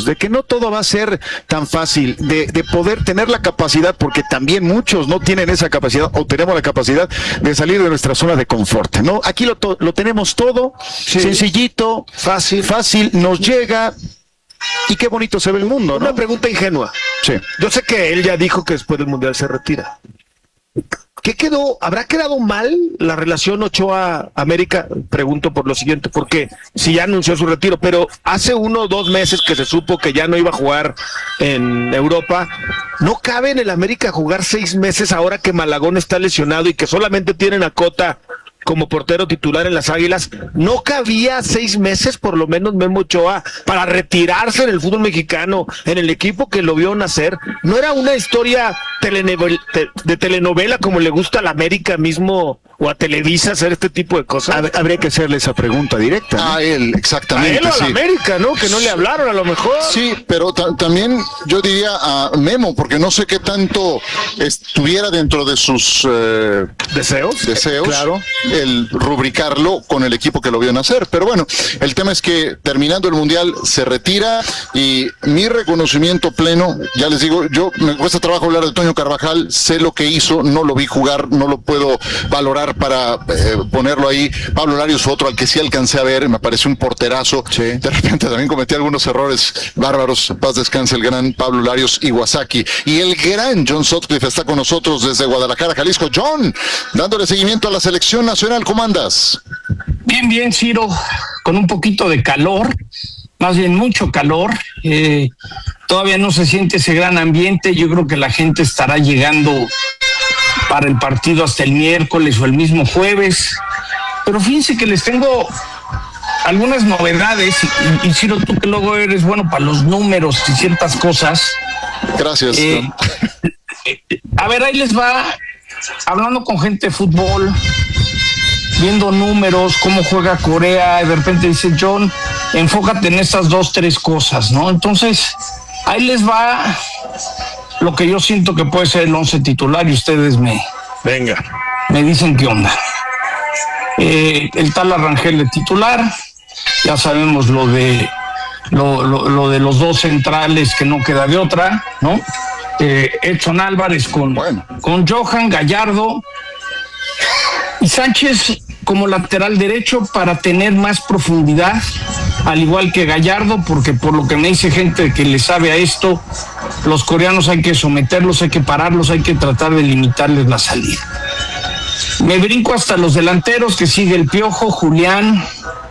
años, de que no todo va a ser tan fácil, de poder tener la capacidad, porque también muchos no tienen esa capacidad, o tenemos la capacidad de salir de nuestra zona de confort, ¿no? Aquí lo tenemos todo, sí, sencillito, fácil, nos llega, y qué bonito se ve el mundo, ¿no? Una pregunta ingenua. Sí. Yo sé que él ya dijo que después del Mundial se retira. ¿Qué quedó? ¿Habrá quedado mal la relación Ochoa-América? Pregunto por lo siguiente, porque si ya anunció su retiro, pero hace 1 o 2 meses que se supo que ya no iba a jugar en Europa, ¿no cabe en el América jugar 6 meses ahora que Malagón está lesionado y que solamente tienen a Cota como portero titular en las Águilas? ¿No cabía 6 meses por lo menos Memo Ochoa para retirarse en el fútbol mexicano, en el equipo que lo vio nacer? ¿No era una historia de telenovela como le gusta a la América mismo o a Televisa hacer este tipo de cosas? Habría que hacerle esa pregunta directa, ¿no? A él, exactamente. A él o a la sí. América, ¿no? Que no le hablaron a lo mejor. Sí, pero también yo diría a Memo, porque no sé qué tanto estuviera dentro de sus ¿Deseos? claro, el rubricarlo con el equipo que lo vio nacer. Pero bueno, el tema es que terminando el Mundial se retira, y mi reconocimiento pleno, ya les digo, me cuesta trabajo hablar de Toño Carvajal, sé lo que hizo, no lo vi jugar, no lo puedo valorar para ponerlo ahí. Pablo Larios fue otro al que sí alcancé a ver, me pareció un porterazo. Sí. De repente también cometí algunos errores bárbaros. Paz descanse el gran Pablo Larios Iwasaki. Y el gran John Sutcliffe está con nosotros desde Guadalajara, Jalisco. John, dándole seguimiento a la selección nacional, ¿cómo andas? Bien, Ciro, con un poquito de calor, más bien mucho calor. Todavía no se siente ese gran ambiente. Yo creo que la gente estará llegando para el partido hasta el miércoles o el mismo jueves. Pero fíjense que les tengo algunas novedades, y Ciro, tú que luego eres bueno para los números y ciertas cosas. Gracias. A ver, ahí les va, hablando con gente de fútbol, viendo números, cómo juega Corea, y de repente dice, John, enfócate en estas 2, 3 cosas, ¿no? Entonces, ahí les va lo que yo siento que puede ser el 11 titular, y ustedes me dicen qué onda. El tal Arrangel de titular, ya sabemos lo de los 2 centrales, que no queda de otra, ¿no? Edson Álvarez con Johan, Gallardo y Sánchez como lateral derecho para tener más profundidad, al igual que Gallardo, porque por lo que me dice gente que le sabe a esto, los coreanos hay que someterlos, hay que pararlos, hay que tratar de limitarles la salida. Me brinco hasta los delanteros, que sigue el Piojo, Julián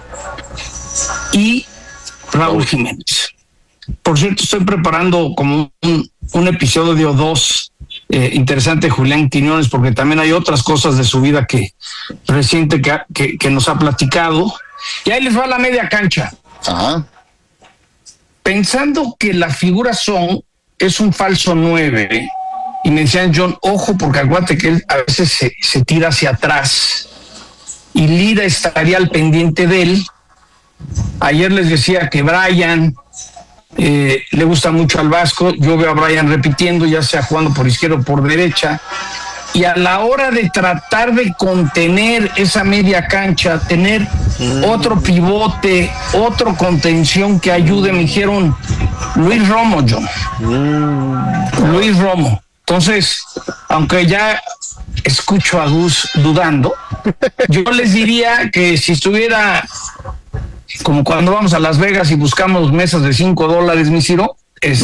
y Raúl Jiménez. Por cierto, estoy preparando como un episodio 2 interesante de Julián Quiñones, porque también hay otras cosas de su vida reciente que nos ha platicado. Y ahí les va la media cancha. Ajá. Pensando que la figura es un falso 9, y me decían, John, ojo, porque acuérdate que él a veces se tira hacia atrás, y Lira estaría al pendiente de él. Ayer les decía que Brian le gusta mucho al Vasco. Yo veo a Brian repitiendo, ya sea jugando por izquierda o por derecha, y a la hora de tratar de contener esa media cancha, tener otro pivote, otro contención que ayude, me dijeron Luis Romo, John. Luis Romo. Entonces, aunque ya escucho a Gus dudando, yo les diría que si estuviera como cuando vamos a Las Vegas y buscamos mesas de $5, mi Ciro,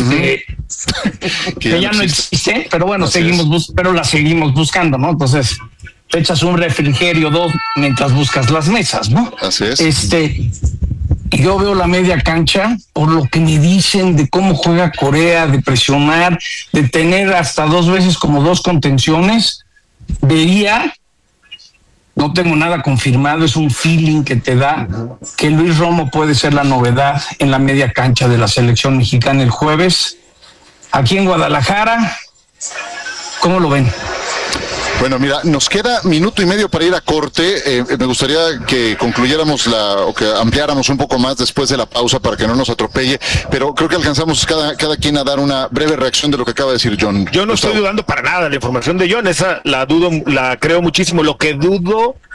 que ya no existe, pero bueno, pero las seguimos buscando, ¿no? Entonces, te echas un refrigerio 2 mientras buscas las mesas, ¿no? Así es. Yo veo la media cancha, por lo que me dicen de cómo juega Corea, de presionar, de tener hasta 2 veces como 2 contenciones. Vería, no tengo nada confirmado, es un feeling que te da, que Luis Romo puede ser la novedad en la media cancha de la selección mexicana el jueves, aquí en Guadalajara. ¿Cómo lo ven? Bueno, mira, nos queda 1.5 minutos para ir a corte. Me gustaría que concluyéramos o que ampliáramos un poco más después de la pausa para que no nos atropelle, pero creo que alcanzamos cada quien a dar una breve reacción de lo que acaba de decir John. Yo no estoy dudando para nada de la información de John, esa la creo muchísimo. Lo que dudo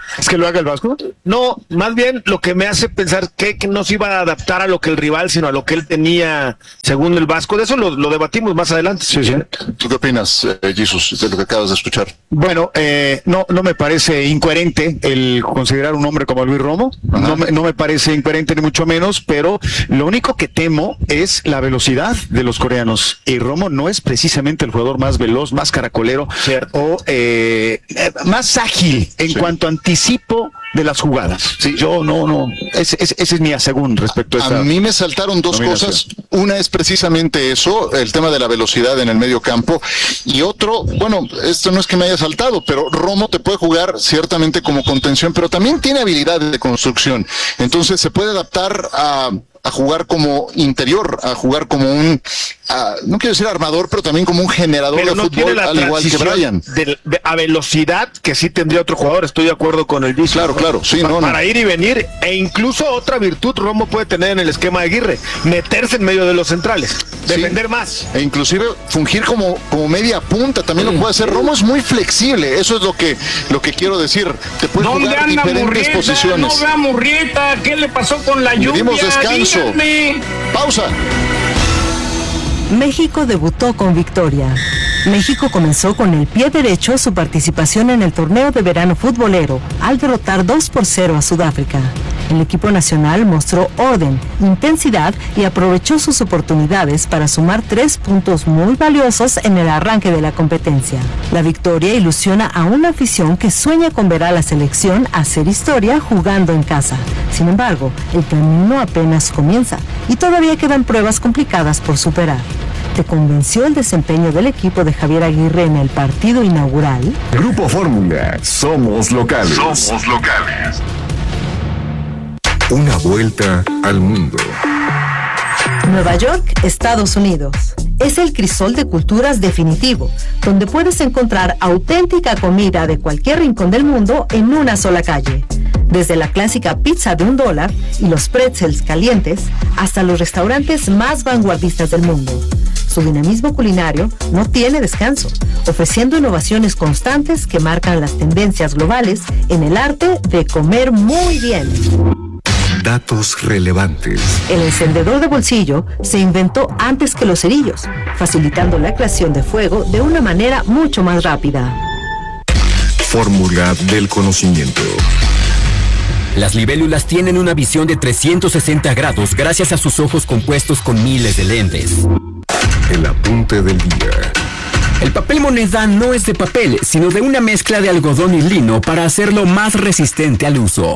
¿Es que lo haga el Vasco? No, más bien lo que me hace pensar que no se iba a adaptar a lo que el rival, sino a lo que él tenía según el Vasco. De eso lo debatimos más adelante. Sí, sí. ¿Tú qué opinas, Jesús, de lo que acabas de escuchar? Bueno, no me parece incoherente el considerar un hombre como Luis Romo. No me parece incoherente ni mucho menos, pero lo único que temo es la velocidad de los coreanos. Y Romo no es precisamente el jugador más veloz, más caracolero, o más ágil en cuanto a anticipo de las jugadas. Sí. Yo no. Ese es mi asegún respecto a esta. A mí me saltaron dos cosas. Una es precisamente eso, el tema de la velocidad en el medio campo. Y otro, bueno, esto no es que me haya saltado, pero Romo te puede jugar ciertamente como contención, pero también tiene habilidades de construcción. Entonces se puede adaptar a jugar como interior, a jugar como no quiero decir armador, pero también como un generador de fútbol, al igual que Brian. A velocidad que sí tendría otro jugador, estoy de acuerdo con el Jesús. Claro, sí, para ir y venir, e incluso otra virtud Romo puede tener en el esquema de Aguirre, meterse en medio de los centrales, defender más. E inclusive fungir como media punta, también lo puede hacer. Romo es muy flexible, eso es lo que quiero decir. Te puede jugar diferentes posiciones. No vea Murrieta, ¿qué le pasó con la lluvia? Dimos descanso. Díganme. Pausa. México debutó con victoria. México comenzó con el pie derecho su participación en el torneo de verano futbolero al derrotar 2-0 a Sudáfrica. El equipo nacional mostró orden, intensidad y aprovechó sus oportunidades para sumar 3 puntos muy valiosos en el arranque de la competencia. La victoria ilusiona a una afición que sueña con ver a la selección hacer historia jugando en casa. Sin embargo, el camino apenas comienza y todavía quedan pruebas complicadas por superar. ¿Te convenció el desempeño del equipo de Javier Aguirre en el partido inaugural? Grupo Fórmula, somos locales. Una vuelta al mundo. Nueva York, Estados Unidos. Es el crisol de culturas definitivo, donde puedes encontrar auténtica comida de cualquier rincón del mundo en una sola calle. Desde la clásica pizza de $1 y los pretzels calientes, hasta los restaurantes más vanguardistas del mundo. Su dinamismo culinario no tiene descanso, ofreciendo innovaciones constantes que marcan las tendencias globales en el arte de comer muy bien. Datos relevantes. El encendedor de bolsillo se inventó antes que los cerillos, facilitando la creación de fuego de una manera mucho más rápida. Fórmula del conocimiento. Las libélulas tienen una visión de 360 grados gracias a sus ojos compuestos con miles de lentes. El apunte del día. El papel moneda no es de papel, sino de una mezcla de algodón y lino para hacerlo más resistente al uso.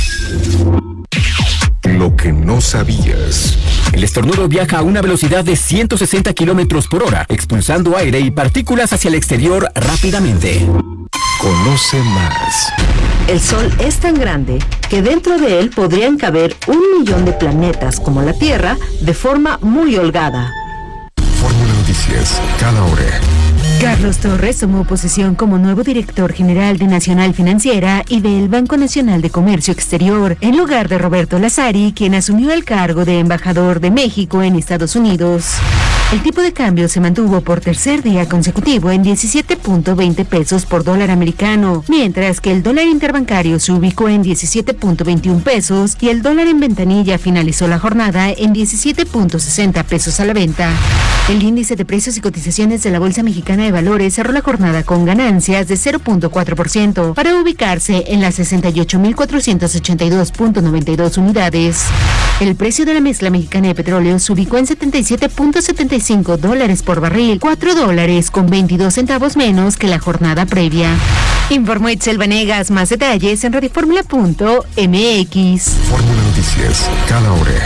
Lo que no sabías. El estornudo viaja a una velocidad de 160 kilómetros por hora, expulsando aire y partículas hacia el exterior rápidamente. Conoce más. El Sol es tan grande que dentro de él podrían caber 1 millón de planetas como la Tierra de forma muy holgada. Fórmula Noticias, cada hora. Carlos Torres tomó posesión como nuevo director general de Nacional Financiera y del Banco Nacional de Comercio Exterior, en lugar de Roberto Lazari, quien asumió el cargo de embajador de México en Estados Unidos. El tipo de cambio se mantuvo por tercer día consecutivo en 17.20 pesos por dólar americano, mientras que el dólar interbancario se ubicó en 17.21 pesos y el dólar en ventanilla finalizó la jornada en 17.60 pesos a la venta. El índice de precios y cotizaciones de la Bolsa Mexicana de Valores cerró la jornada con ganancias de 0.4% para ubicarse en las 68.482.92 unidades. El precio de la mezcla mexicana de petróleo se ubicó en $77.75 por barril, $4.22 menos que la jornada previa. Informó Itzel Vanegas. Más detalles en radioformula.mx. Fórmula Noticias, cada hora.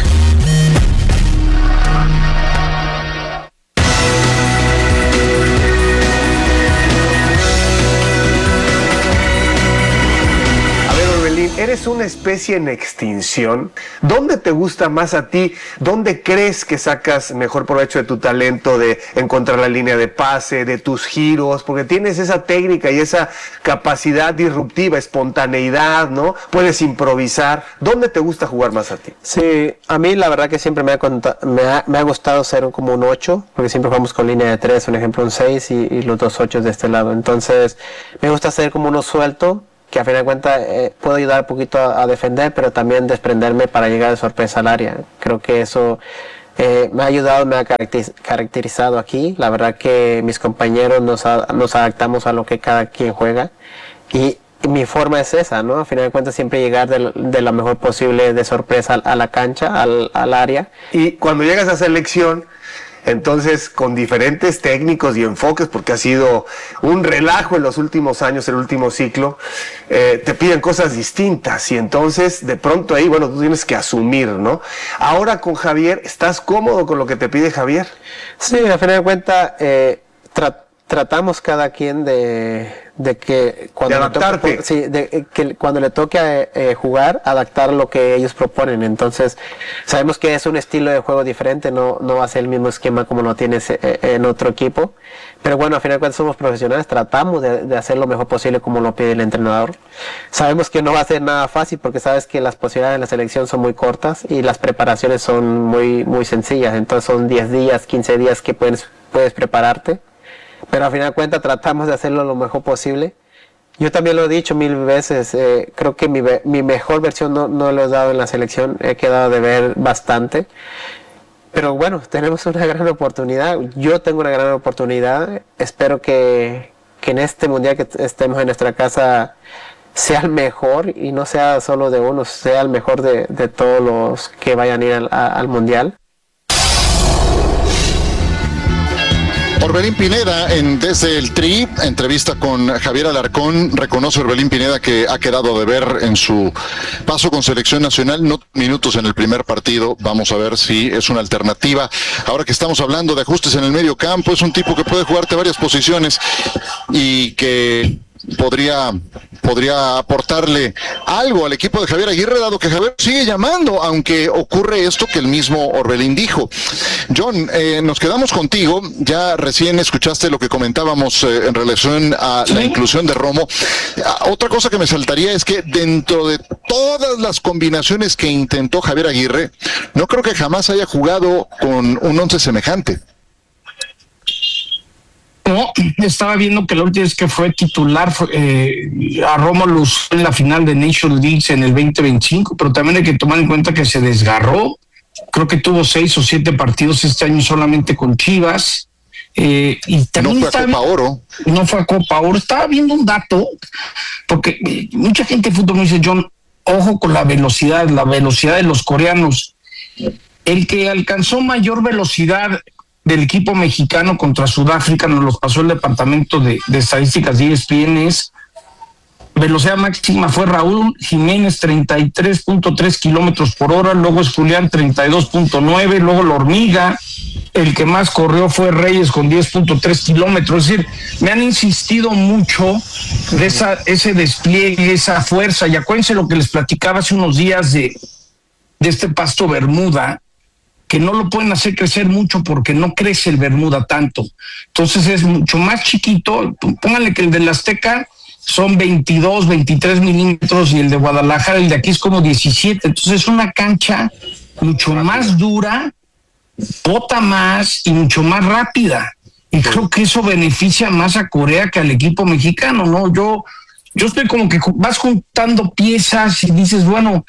Eres una especie en extinción. ¿Dónde te gusta más a ti? ¿Dónde crees que sacas mejor provecho de tu talento, de encontrar la línea de pase, de tus giros? Porque tienes esa técnica y esa capacidad disruptiva, espontaneidad, ¿no? Puedes improvisar. ¿Dónde te gusta jugar más a ti? Sí, a mí la verdad que siempre me ha gustado ser como un 8, porque siempre jugamos con línea de 3, un ejemplo un 6 y los dos 8 de este lado. Entonces me gusta ser como uno suelto, a final de cuentas puedo ayudar un poquito a defender, pero también desprenderme para llegar de sorpresa al área. Creo que eso me ha ayudado, me ha caracterizado aquí. La verdad que mis compañeros nos adaptamos a lo que cada quien juega, y mi forma es esa, ¿no? A final de cuentas siempre llegar de la mejor posible de sorpresa a la cancha, al área. Y cuando llegas a selección, entonces con diferentes técnicos y enfoques, porque ha sido un relajo en los últimos años, el último ciclo, te piden cosas distintas, y entonces de pronto ahí, bueno, tú tienes que asumir, ¿no? Ahora con Javier, ¿estás cómodo con lo que te pide Javier? Sí, a final de cuentas tratamos cada quien de que cuando de adaptarte. Que cuando le toque jugar, adaptar lo que ellos proponen. Entonces sabemos que es un estilo de juego diferente, no va a ser el mismo esquema como lo tienes en otro equipo, pero bueno, al final de cuentas somos profesionales, tratamos de hacer lo mejor posible como lo pide el entrenador. Sabemos que no va a ser nada fácil, porque sabes que las posibilidades en la selección son muy cortas y las preparaciones son muy, muy sencillas. Entonces son 10 días, 15 días que puedes prepararte, pero al final de cuentas tratamos de hacerlo lo mejor posible. Yo también lo he dicho 1000 veces, creo que mi mejor versión no lo he dado en la selección, he quedado de ver bastante, pero bueno, tenemos una gran oportunidad, yo tengo una gran oportunidad, espero que en este mundial que estemos en nuestra casa sea el mejor, y no sea solo de uno, sea el mejor de todos los que vayan a ir al mundial. Orbelín Pineda, desde el Tri, entrevista con Javier Alarcón, reconoce Orbelín Pineda que ha quedado de ver en su paso con selección nacional, no minutos en el primer partido. Vamos a ver si es una alternativa. Ahora que estamos hablando de ajustes en el medio campo, es un tipo que puede jugarte varias posiciones y que podría aportarle algo al equipo de Javier Aguirre, dado que Javier sigue llamando, aunque ocurre esto que el mismo Orbelín dijo. John, nos quedamos contigo, ya recién escuchaste lo que comentábamos en relación a la inclusión de Romo. Otra cosa que me saltaría es que dentro de todas las combinaciones que intentó Javier Aguirre, no creo que jamás haya jugado con un 11 semejante. No, estaba viendo que la última vez que fue titular a Romo lo usó en la final de Nations League en el 2025, pero también hay que tomar en cuenta que se desgarró. Creo que tuvo 6 o 7 partidos este año solamente con Chivas. Y también no fue a Copa Oro. No fue a Copa Oro. Estaba viendo un dato, porque mucha gente de fútbol me dice, John, ojo con la velocidad de los coreanos. El que alcanzó mayor velocidad del equipo mexicano contra Sudáfrica, nos los pasó el departamento de estadísticas de ESPN, velocidad máxima fue Raúl Jiménez, 33.3 kilómetros por hora, luego es Julián, 32.9, luego la Hormiga, el que más corrió fue Reyes con 10.3 kilómetros. Es decir, me han insistido mucho de ese despliegue, esa fuerza, y acuérdense lo que les platicaba hace unos días de este pasto Bermuda, que no lo pueden hacer crecer mucho porque no crece el Bermuda tanto. Entonces es mucho más chiquito. Pónganle que el de la Azteca son 22, 23 milímetros y el de Guadalajara, el de aquí es como 17. Entonces es una cancha mucho más dura, bota más y mucho más rápida. Y creo que eso beneficia más a Corea que al equipo mexicano, ¿no? Yo estoy como que vas juntando piezas y dices, bueno,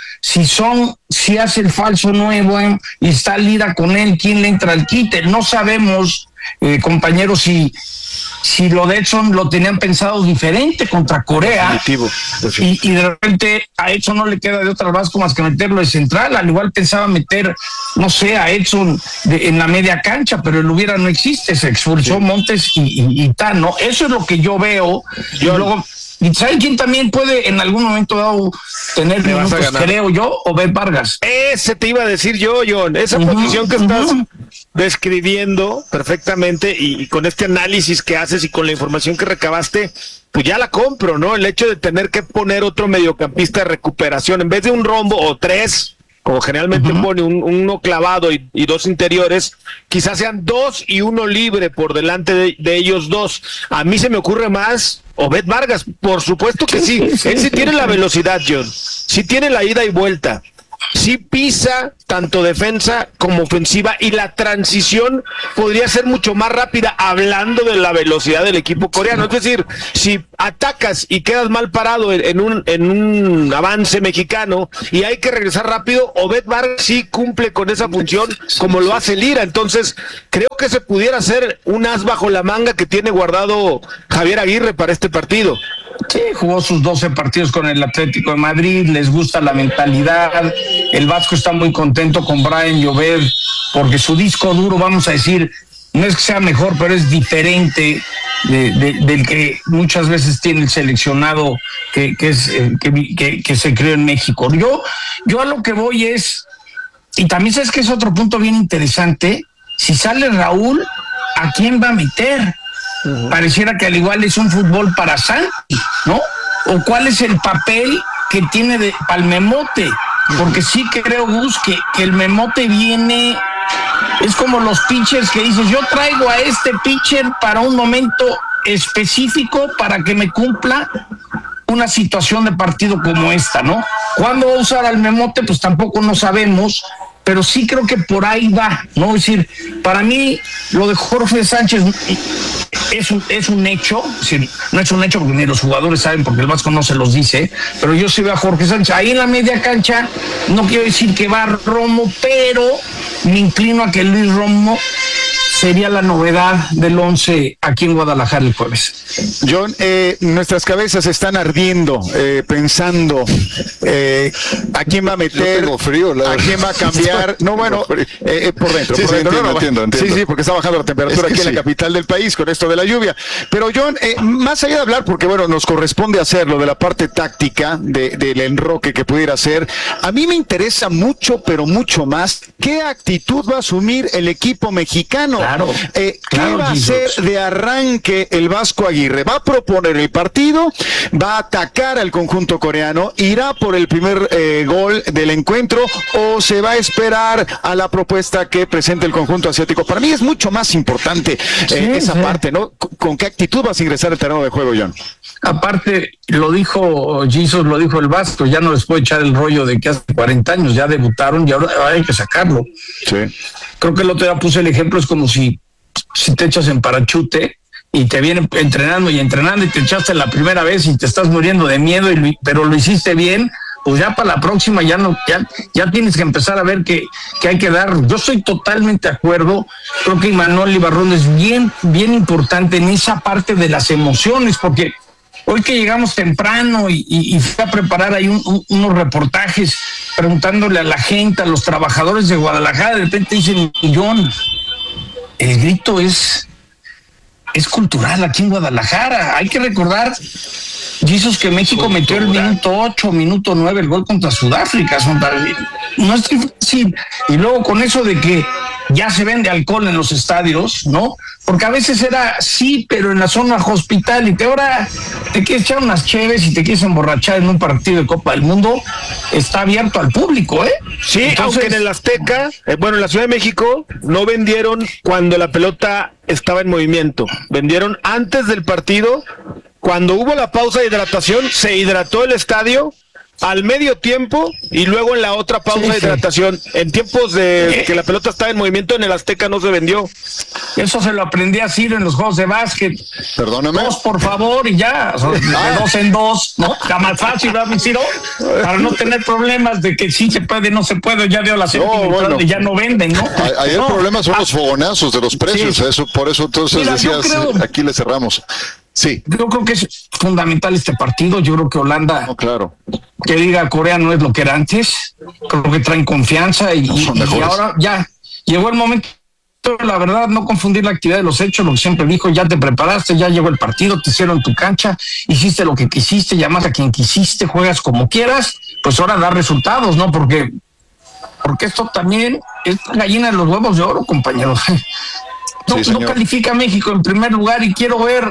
si hace el falso nuevo y está Lira con él, ¿quién le entra al quite? No sabemos, compañeros, si lo de Edson lo tenían pensado diferente contra Corea. Definitivo. Y de repente a Edson no le queda de otra más que meterlo de central. Al igual pensaba meter, no sé, a Edson en la media cancha, pero el hubiera no existe, se expulsó Montes y tal, ¿no? Eso es lo que yo veo. Y luego, ¿y saben quién también puede en algún momento dado tener minutos, creo yo? Obed Vargas. Ese te iba a decir yo, John. Esa posición que estás describiendo perfectamente y con este análisis que haces y con la información que recabaste, pues ya la compro, ¿no? El hecho de tener que poner otro mediocampista de recuperación en vez de un Rombo o 3, como generalmente pone uno clavado y 2 interiores, quizás sean 2 y 1 libre por delante de ellos 2. A mí se me ocurre más Obed Vargas, por supuesto que sí. Él sí tiene la velocidad, John. Sí tiene la ida y vuelta. sí pisa tanto defensa como ofensiva, y la transición podría ser mucho más rápida, hablando de la velocidad del equipo coreano. Es decir, si atacas y quedas mal parado en un avance mexicano y hay que regresar rápido, Obed Vargas sí cumple con esa función como lo hace Lira. Entonces creo que se pudiera hacer un as bajo la manga que tiene guardado Javier Aguirre para este partido. Sí, jugó sus 12 partidos con el Atlético de Madrid, les gusta la mentalidad. El Vasco está muy contento con Brian Llobet, porque su disco duro, vamos a decir, no es que sea mejor, pero es diferente del que muchas veces tiene el seleccionado que se creó en México. Yo a lo que voy es, y también sabes que es otro punto bien interesante, si sale Raúl, ¿a quién va a meter? Pareciera que al igual es un fútbol para Santi, ¿no? ¿O cuál es el papel que tiene al Memote? Porque sí creo, Gus, que el Memote viene, es como los pitchers que dices, yo traigo a este pitcher para un momento específico para que me cumpla una situación de partido como esta, ¿no? ¿Cuándo va a usar al Memote? Pues tampoco no sabemos, pero sí creo que por ahí va, ¿no? Es decir, para mí lo de Jorge Sánchez es un hecho, es decir, no es un hecho porque ni los jugadores saben, porque el Vasco no se los dice, pero yo sí veo a Jorge Sánchez ahí en la media cancha. No quiero decir que va Romo, pero me inclino a que Luis Romo sería la novedad del 11 aquí en Guadalajara el jueves. John, nuestras cabezas están ardiendo, pensando a quién va a meter, yo tengo frío, a quién va a cambiar. No, bueno, por dentro. Sí, por dentro. Entiendo. Sí, porque está bajando la temperatura aquí en la capital del país con esto de la lluvia. Pero John, más allá de hablar, porque bueno, nos corresponde hacerlo de la parte táctica, del enroque que pudiera hacer, a mí me interesa mucho, pero mucho más, ¿qué actitud va a asumir el equipo mexicano? Claro, ¿Qué va a hacer de arranque el Vasco Aguirre? ¿Va a proponer el partido? ¿Va a atacar al conjunto coreano? ¿Irá por el primer gol del encuentro? ¿O se va a esperar a la propuesta que presente el conjunto asiático? Para mí es mucho más importante esa parte, ¿no? ¿Con qué actitud vas a ingresar al terreno de juego, John? Aparte, lo dijo Jesus, lo dijo el Vasco, ya no les puede echar el rollo de que hace 40 años ya debutaron y ahora hay que sacarlo. Sí. Creo que el otro día puse el ejemplo, es como si te echas en parachute y te vienen entrenando y te echaste la primera vez y te estás muriendo de miedo, pero lo hiciste bien, pues ya para la próxima ya tienes que empezar a ver que hay que dar. Yo estoy totalmente de acuerdo, creo que Imanol Ibarrón es bien importante en esa parte de las emociones, porque hoy que llegamos temprano y fui a preparar ahí unos reportajes preguntándole a la gente, a los trabajadores de Guadalajara, de repente dicen, John, el grito es cultural aquí en Guadalajara. Hay que recordar, Jesus, que México metió el minuto 8, minuto 9 el gol contra Sudáfrica. No es difícil. Y luego con eso de que ya se vende alcohol en los estadios, ¿no? Porque a veces era sí, pero en la zona hospital, y ahora te quieres echar unas cheves y te quieres emborrachar en un partido de Copa del Mundo, está abierto al público, ¿eh? Sí, entonces, aunque en el Azteca, en la Ciudad de México, no vendieron cuando la pelota estaba en movimiento. Vendieron antes del partido, cuando hubo la pausa de hidratación, se hidrató el estadio al medio tiempo y luego en la otra pausa de hidratación. En tiempos de que la pelota estaba en movimiento, en el Azteca no se vendió. Eso se lo aprendí a Ciro en los juegos de básquet. Perdóname. 2, por favor, y ya. O sea, de 2 en 2, ¿no? Está más fácil, ¿verdad, Ciro? Para no tener problemas de que sí se puede, no se puede. Ya dio la séptima y ya no venden, ¿no? Ahí el problema son los fogonazos de los precios. Sí. Por eso entonces decías, aquí le cerramos. Sí. Yo creo que es fundamental este partido. Yo creo que Holanda, claro, que diga Corea no es lo que era antes. Creo que traen confianza y ahora ya llegó el momento, la verdad, no confundir la actividad de los hechos. Lo que siempre dijo, ya te preparaste, ya llegó el partido, te hicieron tu cancha, hiciste lo que quisiste, llamaste a quien quisiste, juegas como quieras, pues ahora da resultados, ¿no? Porque esto también es gallina de los huevos de oro, compañeros. No califica a México en primer lugar y quiero ver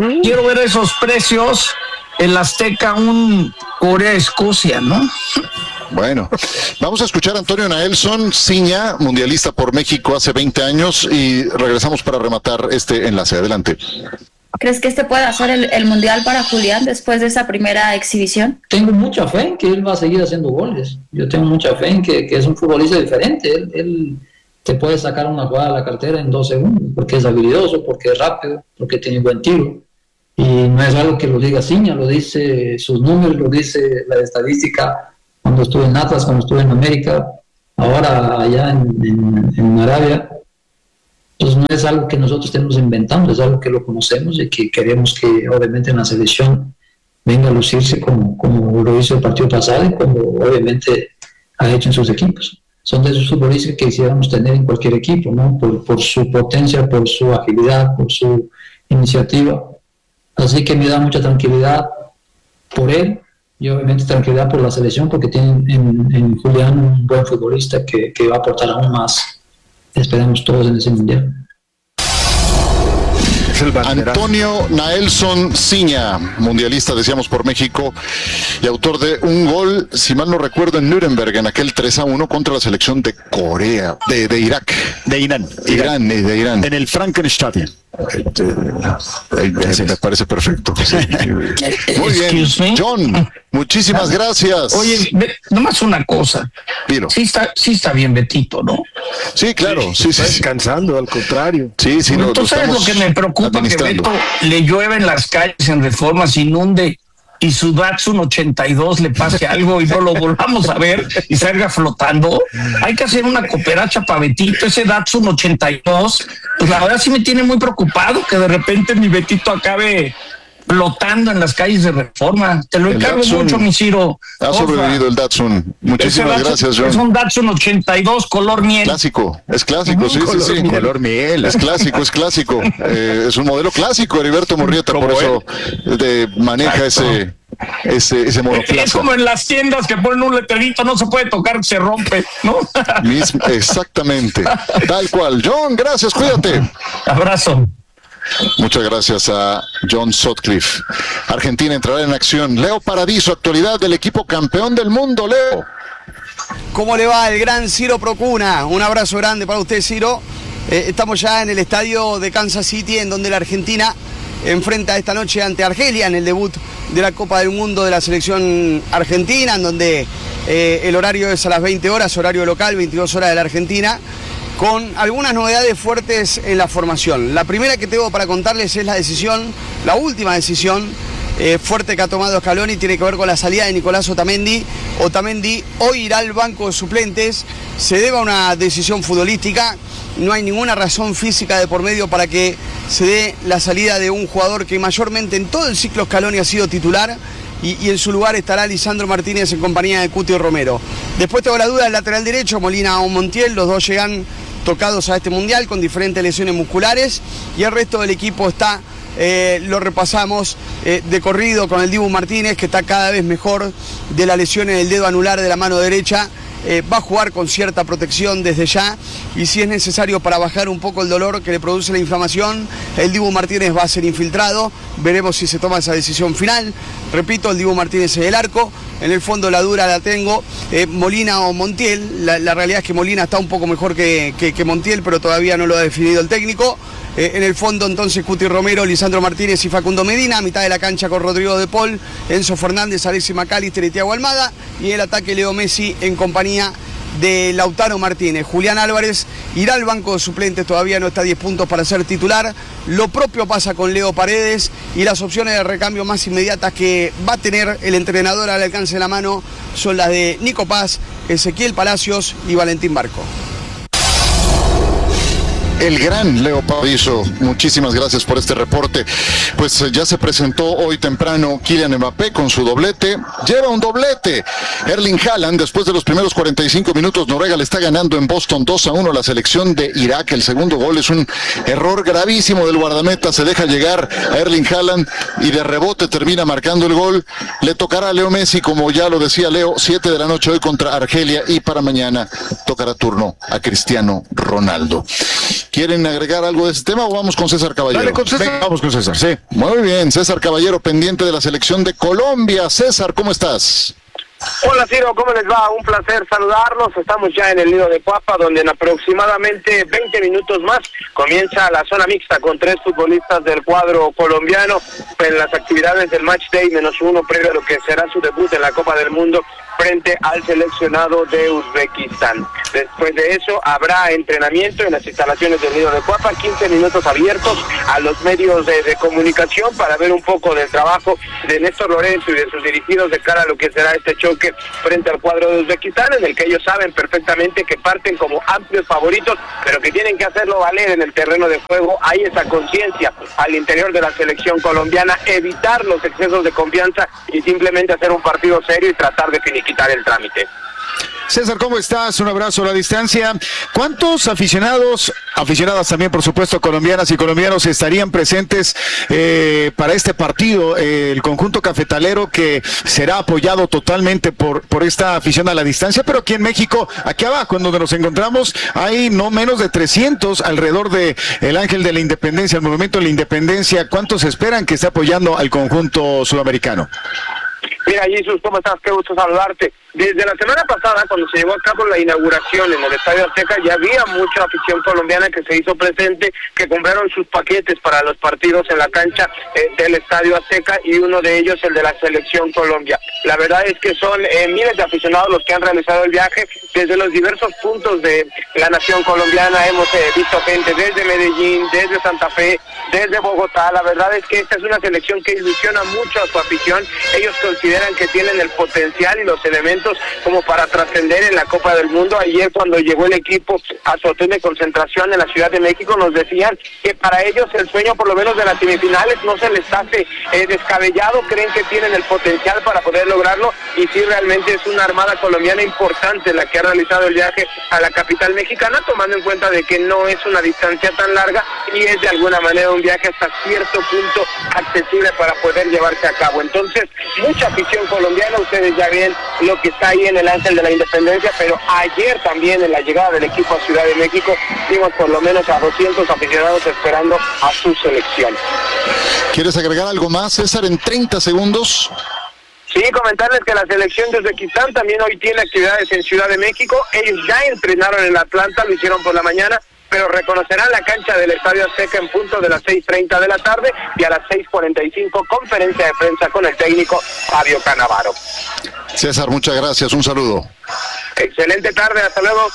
esos precios en la Azteca, un Corea-Escocia, ¿no? Bueno, vamos a escuchar a Antonio Naelson Ciña, mundialista por México hace 20 años, y regresamos para rematar este enlace. Adelante. ¿Crees que este puede hacer el Mundial para Julián después de esa primera exhibición? Tengo mucha fe en que él va a seguir haciendo goles. Yo tengo mucha fe en que es un futbolista diferente. Él te puede sacar una jugada de la cartera en 2 segundos, porque es habilidoso, porque es rápido, porque tiene buen tiro. Y no es algo que lo diga Ciña, lo dice sus números, lo dice la estadística cuando estuve en Atlas, cuando estuve en América, ahora allá en Arabia. Entonces no es algo que nosotros estemos inventando, es algo que lo conocemos y que queremos que obviamente en la selección venga a lucirse como lo hizo el partido pasado y como obviamente ha hecho en sus equipos. Son de esos futbolistas que quisiéramos tener en cualquier equipo, ¿no? Por su potencia, por su agilidad, por su iniciativa. Así que me da mucha tranquilidad por él y obviamente tranquilidad por la selección, porque tienen en Julián un buen futbolista que va a aportar aún más. Esperamos todos en ese mundial. Antonio Naelson Ciña, mundialista, decíamos, por México, y autor de un gol, si mal no recuerdo, en Nuremberg, en aquel 3-1 contra la selección de Corea, de Irak. De Irán. De Irán. En el Frankenstadion. Me parece perfecto. Sí. Muy bien, John, muchísimas gracias. Oye, nomás una cosa. Dilo. Sí está bien Betito, ¿no? Sí, claro. Sí. Descansando, al contrario. Sí. Entonces, lo que me preocupa es que Beto le llueve en las calles, en Reforma, se inunde y su Datsun 82 le pase algo y no lo volvamos a ver y salga flotando. Hay que hacer una cooperacha para Betito. Ese Datsun 82, pues la verdad sí me tiene muy preocupado que de repente mi Betito acabe flotando en las calles de Reforma. Te lo encargo mucho, mi Ciro. Ha sobrevivido el Datsun. Muchísimas gracias, John. Es un Datsun 82 color miel. Clásico, es clásico, sí. Color miel. Es clásico. Es un modelo clásico, Heriberto Murrieta, por eso maneja ese monoplaza. Es como en las tiendas que ponen un letrerito, no se puede tocar, se rompe, ¿no? Exactamente, tal cual. John, gracias, cuídate. Abrazo. Muchas gracias a John Sutcliffe. Argentina entrará en acción. Leo Paradiso, actualidad del equipo campeón del mundo. Leo. ¿Cómo le va el gran Ciro Procuna? Un abrazo grande para usted, Ciro. Estamos ya en el estadio de Kansas City, en donde la Argentina enfrenta esta noche ante Argelia en el debut de la Copa del Mundo de la selección argentina, en donde el horario es a las 20 horas, horario local, 22 horas de la Argentina, con algunas novedades fuertes en la formación. La primera que tengo para contarles es la última decisión fuerte que ha tomado Scaloni, tiene que ver con la salida de Nicolás Otamendi. Otamendi hoy irá al banco de suplentes, se debe a una decisión futbolística, no hay ninguna razón física de por medio para que se dé la salida de un jugador que mayormente en todo el ciclo Scaloni ha sido titular, y en su lugar estará Lisandro Martínez en compañía de Cuti Romero. Después tengo la duda del lateral derecho, Molina o Montiel, los dos llegan tocados a este mundial con diferentes lesiones musculares, y el resto del equipo está, lo repasamos de corrido, con el Dibu Martínez, que está cada vez mejor de la lesión en el dedo anular de la mano derecha. Va a jugar con cierta protección desde ya, y si es necesario para bajar un poco el dolor que le produce la inflamación, el Dibu Martínez va a ser infiltrado. Veremos si se toma esa decisión final. Repito, el Dibu Martínez en el arco. En el fondo la dura la tengo, Molina o Montiel. La realidad es que Molina está un poco mejor que Montiel, pero todavía no lo ha definido el técnico. En el fondo entonces Cuti Romero, Lisandro Martínez y Facundo Medina. A mitad de la cancha con Rodrigo de Paul, Enzo Fernández, Alexis McAllister y Thiago Almada. Y el ataque Leo Messi en compañía de Lautaro Martínez. Julián Álvarez irá al banco de suplentes, todavía no está a 10 puntos para ser titular. Lo propio pasa con Leo Paredes, y las opciones de recambio más inmediatas que va a tener el entrenador al alcance de la mano son las de Nico Paz, Ezequiel Palacios y Valentín Barco. El gran Leo Paradiso, muchísimas gracias por este reporte. Pues ya se presentó hoy temprano Kylian Mbappé con su doblete. Lleva un doblete Erling Haaland. Después de los primeros 45 minutos, Noruega le está ganando en Boston 2-1 a la selección de Irak. El segundo gol es un error gravísimo del guardameta. Se deja llegar a Erling Haaland y de rebote termina marcando el gol. Le tocará a Leo Messi, como ya lo decía Leo, 7 de la noche hoy contra Argelia, y para mañana tocará turno a Cristiano Ronaldo. ¿Quieren agregar algo de ese tema o vamos con César Caballero? Dale, con César. Venga, vamos con César, sí. Muy bien, César Caballero, pendiente de la selección de Colombia. César, ¿cómo estás? Hola Ciro, ¿cómo les va? Un placer saludarlos. Estamos ya en el Nido de Cuapa, donde en aproximadamente 20 minutos más comienza la zona mixta con 3 futbolistas del cuadro colombiano en las actividades del Match Day -1 previo a lo que será su debut en la Copa del Mundo frente al seleccionado de Uzbekistán. Después de eso habrá entrenamiento en las instalaciones del Nido de Cuapa, 15 minutos abiertos a los medios de comunicación para ver un poco del trabajo de Néstor Lorenzo y de sus dirigidos de cara a lo que será este choque frente al cuadro de Uzbekistán, en el que ellos saben perfectamente que parten como amplios favoritos, pero que tienen que hacerlo valer en el terreno de juego. Hay esa conciencia al interior de la selección colombiana, evitar los excesos de confianza y simplemente hacer un partido serio y tratar de finiquitar el trámite. César, ¿cómo estás? Un abrazo a la distancia. ¿Cuántos aficionadas también, por supuesto, colombianas y colombianos estarían presentes para este partido? El conjunto cafetalero que será apoyado totalmente por esta afición a la distancia, pero aquí en México, aquí abajo, en donde nos encontramos, hay no menos de 300 alrededor de el Ángel de la Independencia, el Monumento de la Independencia. ¿Cuántos esperan que esté apoyando al conjunto sudamericano? Mira, Jesús, ¿cómo estás? Qué gusto saludarte. Desde la semana pasada, cuando se llevó a cabo la inauguración en el Estadio Azteca, ya había mucha afición colombiana que se hizo presente, que compraron sus paquetes para los partidos en la cancha del Estadio Azteca, y uno de ellos el de la Selección Colombia. La verdad es que son miles de aficionados los que han realizado el viaje desde los diversos puntos de la nación colombiana. Hemos visto gente desde Medellín, desde Santa Fe, desde Bogotá. La verdad es que esta es una selección que ilusiona mucho a su afición. Ellos consideran que tienen el potencial y los elementos como para trascender en la Copa del Mundo. Ayer, cuando llegó el equipo a su hotel de concentración en la Ciudad de México, nos decían que para ellos el sueño, por lo menos de las semifinales, no se les hace descabellado. Creen que tienen el potencial para poder lograrlo, y sí, realmente es una armada colombiana importante la que ha realizado el viaje a la capital mexicana, tomando en cuenta de que no es una distancia tan larga y es de alguna manera un viaje hasta cierto punto accesible para poder llevarse a cabo. Entonces, mucha afición colombiana. Ustedes ya ven lo que está ahí en el Ángel de la Independencia, pero ayer también, en la llegada del equipo a Ciudad de México, vimos por lo menos a 200 aficionados esperando a su selección. ¿Quieres agregar algo más, César, en 30 segundos? Sí, comentarles que la selección de Uzbekistán también hoy tiene actividades en Ciudad de México. Ellos ya entrenaron en Atlanta, lo hicieron por la mañana, pero reconocerán la cancha del Estadio Azteca en punto de las 6:30 de la tarde, y a las 6:45 conferencia de prensa con el técnico Fabio Cannavaro. César, muchas gracias, un saludo. Excelente tarde, hasta luego.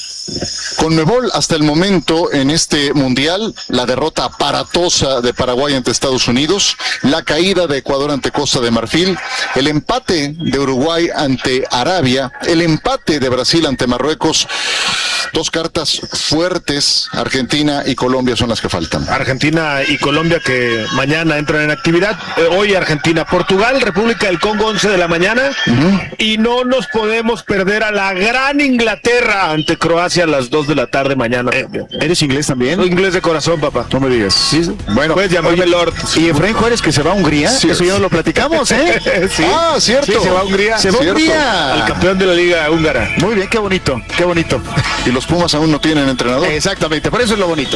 Conmebol, hasta el momento en este mundial, la derrota aparatosa de Paraguay ante Estados Unidos, la caída de Ecuador ante Costa de Marfil, el empate de Uruguay ante Arabia, el empate de Brasil ante Marruecos. Dos cartas fuertes, Argentina y Colombia son las que faltan. Argentina y Colombia, que mañana entran en actividad. Hoy Argentina, Portugal, República del Congo, 11 de la mañana. Y no nos podemos perder a la gran Inglaterra ante Croacia a las 2 de la tarde mañana. ¿Eres inglés también? Soy inglés de corazón, papá. No me digas. ¿Sí? Bueno, puedes llamarme Lord. Y Efraín Juárez, que se va a Hungría. Sí, eso ya lo platicamos, ¿eh? Sí. Ah, cierto. Sí, se va a Hungría. Se va a Hungría. Al campeón de la Liga Húngara. Muy bien, qué bonito, qué bonito. Y los Pumas aún no tienen entrenador. Exactamente, por eso es lo bonito.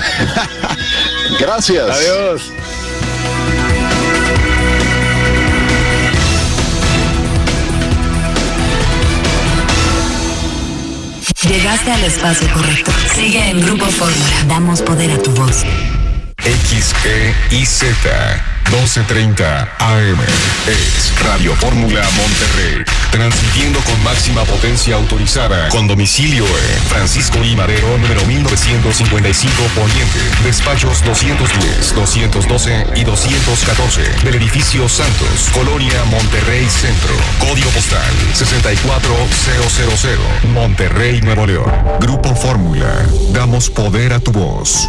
Gracias. Adiós. Llegaste al espacio correcto. Sigue en Grupo Fórmula. Damos poder a tu voz. XEIZ 1230 AM es Radio Fórmula Monterrey, transmitiendo con máxima potencia autorizada, con domicilio en Francisco I. Madero, número 1955 Poniente, despachos 210, 212 y 214 del edificio Santos, Colonia Monterrey Centro, código postal 64000, Monterrey, Nuevo León. Grupo Fórmula, damos poder a tu voz.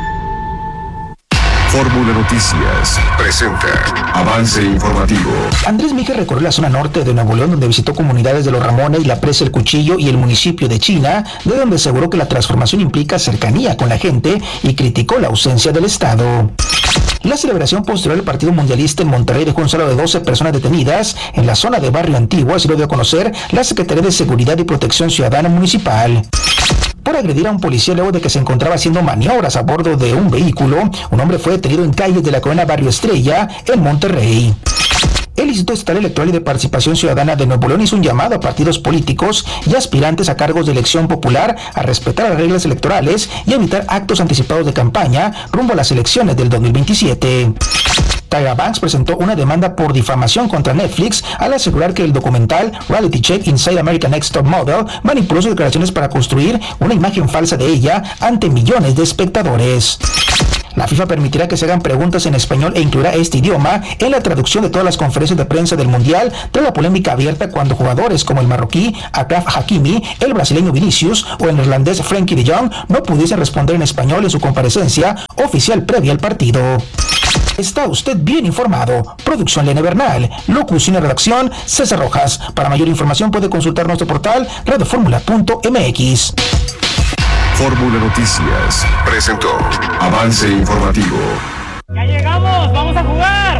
Fórmula Noticias presenta avance informativo. Andrés Miguel recorrió la zona norte de Nuevo León, donde visitó comunidades de Los Ramones, La Presa, El Cuchillo y el municipio de China, de donde aseguró que la transformación implica cercanía con la gente y criticó la ausencia del Estado. La celebración posterior al partido mundialista en Monterrey dejó un saldo de 12 personas detenidas en la zona de Barrio Antiguo, así lo dio a conocer la Secretaría de Seguridad y Protección Ciudadana Municipal. Por agredir a un policía luego de que se encontraba haciendo maniobras a bordo de un vehículo, un hombre fue detenido en calles de la colonia Barrio Estrella, en Monterrey. El Instituto Estatal Electoral y de Participación Ciudadana de Nuevo León hizo un llamado a partidos políticos y aspirantes a cargos de elección popular a respetar las reglas electorales y evitar actos anticipados de campaña rumbo a las elecciones del 2027. Tyra Banks presentó una demanda por difamación contra Netflix al asegurar que el documental Reality Check Inside American Next Top Model manipuló sus declaraciones para construir una imagen falsa de ella ante millones de espectadores. La FIFA permitirá que se hagan preguntas en español e incluirá este idioma en la traducción de todas las conferencias de prensa del Mundial tras la polémica abierta cuando jugadores como el marroquí Achraf Hakimi, el brasileño Vinicius o el neerlandés Frenkie de Jong no pudiesen responder en español en su comparecencia oficial previa al partido. Está usted bien informado. Producción Lene Bernal. Locución y redacción César Rojas. Para mayor información puede consultar nuestro portal radioformula.mx. Fórmula Noticias presentó Avance Informativo. ¡Ya llegamos! ¡Vamos a jugar!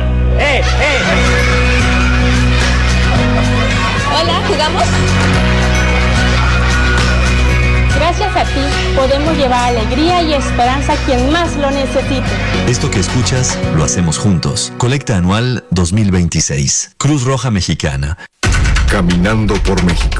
Hola, ¿jugamos? Gracias a ti podemos llevar alegría y esperanza a quien más lo necesite. Esto que escuchas lo hacemos juntos. Colecta Anual 2026. Cruz Roja Mexicana. Caminando por México.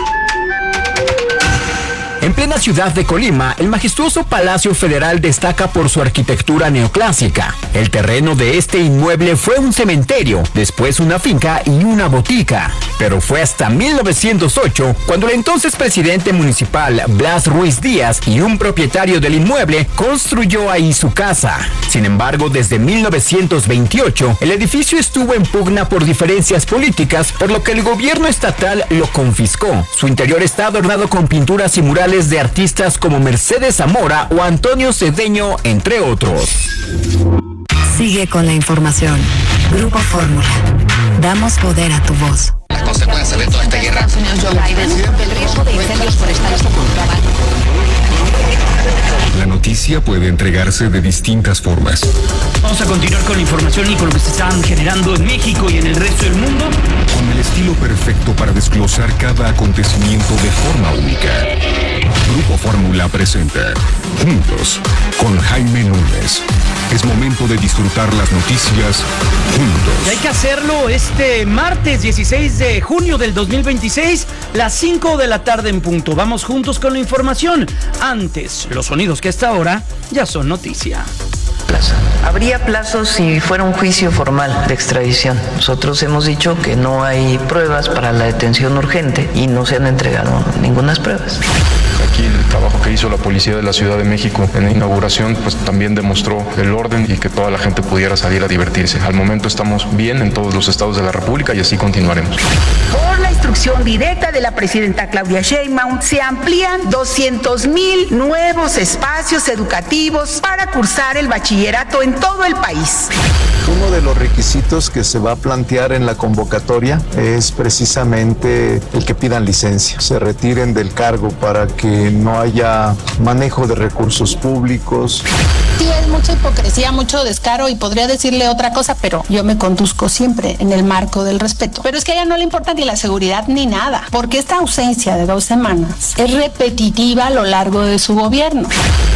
En plena ciudad de Colima, el majestuoso Palacio Federal destaca por su arquitectura neoclásica. El terreno de este inmueble fue un cementerio, después una finca y una botica. Pero fue hasta 1908 cuando el entonces presidente municipal Blas Ruiz Díaz y un propietario del inmueble construyó ahí su casa. Sin embargo, desde 1928, el edificio estuvo en pugna por diferencias políticas, por lo que el gobierno estatal lo confiscó. Su interior está adornado con pinturas y murales de artistas como Mercedes Zamora o Antonio Cedeño, entre otros. Sigue con la información. Grupo Fórmula. Damos poder a tu voz. Las consecuencias de toda esta guerra. El riesgo de incendios forestales se comprueba. La noticia puede entregarse de distintas formas. Vamos a continuar con la información y con lo que se están generando en México y en el resto del mundo. Con el estilo perfecto para desglosar cada acontecimiento de forma única. Grupo Fórmula presenta Juntos con Jaime Núñez. Es momento de disfrutar las noticias juntos. Y hay que hacerlo este martes 16 de junio del 2026, las 5 de la tarde en punto. Vamos juntos con la información. Antes, los sonidos que hasta ahora ya son noticia. Habría plazo si fuera un juicio formal de extradición. Nosotros hemos dicho que no hay pruebas para la detención urgente y no se han entregado ninguna pruebas. Aquí el trabajo que hizo la Policía de la Ciudad de México en la inauguración pues también demostró el orden y que toda la gente pudiera salir a divertirse. Al momento estamos bien en todos los estados de la República y así continuaremos. Por la instrucción directa de la presidenta Claudia Sheinbaum se amplían 200,000 nuevos espacios educativos para cursar el bachillerato en todo el país. Uno de los requisitos que se va a plantear en la convocatoria es precisamente el que pidan licencia, se retiren del cargo para que no haya manejo de recursos públicos. Sí, es mucha hipocresía, mucho descaro y podría decirle otra cosa, pero yo me conduzco siempre en el marco del respeto. Pero es que a ella no le importa ni la seguridad ni nada, porque esta ausencia de 2 semanas es repetitiva a lo largo de su gobierno.